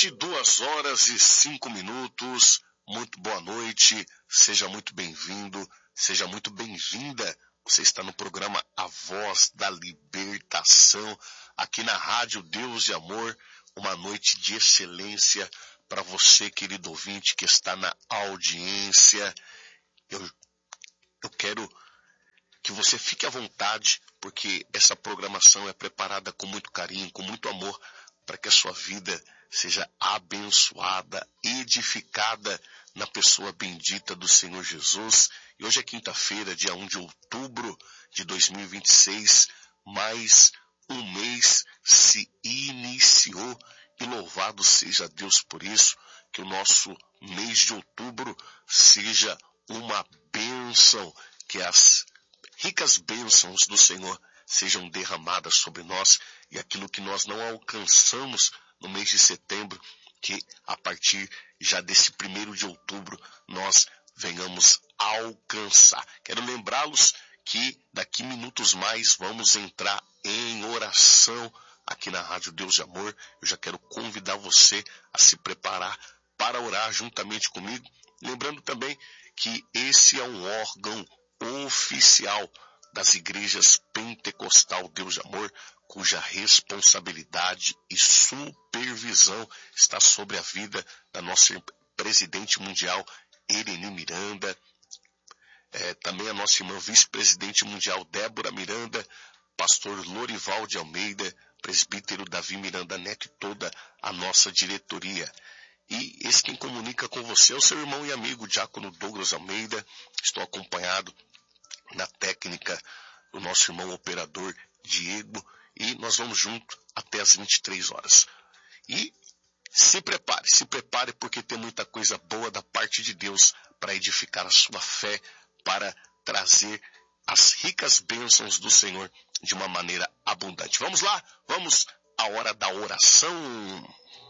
22h05. Muito boa noite, seja muito bem-vindo, seja muito bem-vinda. Você está no programa A Voz da Libertação, aqui na Rádio Deus e Amor. Uma noite de excelência para você, querido ouvinte, que está na audiência. Eu quero que você fique à vontade, porque essa programação é preparada com muito carinho, com muito amor, para que a sua vida seja abençoada, edificada na pessoa bendita do Senhor Jesus. E hoje é quinta-feira, dia 1 de outubro de 2026, mais um mês se iniciou e louvado seja Deus por isso, que o nosso mês de outubro seja uma bênção, que as ricas bênçãos do Senhor sejam derramadas sobre nós e aquilo que nós não alcançamos no mês de setembro, que a partir já desse 1º de outubro nós venhamos alcançar. Quero lembrá-los que daqui minutos mais vamos entrar em oração aqui na Rádio Deus de Amor. Eu já quero convidar você a se preparar para orar juntamente comigo. Lembrando também que esse é um órgão oficial das igrejas Pentecostal Deus de Amor, cuja responsabilidade e supervisão está sobre a vida da nossa presidente mundial, Irene Miranda, também a nossa irmã vice-presidente mundial, Débora Miranda, pastor Lorival de Almeida, presbítero Davi Miranda Neto e toda a nossa diretoria. E esse quem comunica com você é o seu irmão e amigo, Diácono Douglas Almeida. Estou acompanhado na técnica do nosso irmão operador Diego, e nós vamos junto até as 23 horas. E se prepare, porque tem muita coisa boa da parte de Deus para edificar a sua fé, para trazer as ricas bênçãos do Senhor de uma maneira abundante. Vamos lá, vamos à hora da oração.